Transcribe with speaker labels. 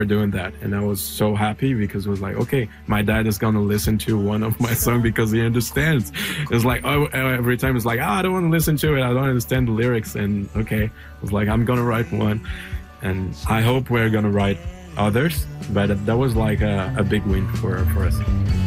Speaker 1: doing that, and I was so happy because it was like, okay, my dad is gonna listen to one of my songs because he understands. It's like, oh, every time it's like, oh, I don't want to listen to it, I don't understand the lyrics, and okay, it's like, I'm gonna write one, and I hope we're gonna write others, but that was like a big win for us.